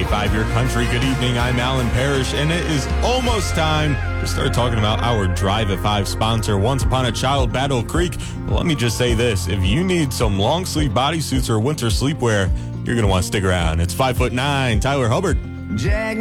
98.5 Your Country. Good evening. I'm Alan Parrish, and it is almost time to start talking about our Drive at 5 sponsor, Once Upon a Child, Battle Creek. Well, let me just say this. If you need some long-sleeve bodysuits or winter sleepwear, you're going to want to stick around. It's 5'9", Tyler Hubbard. Jack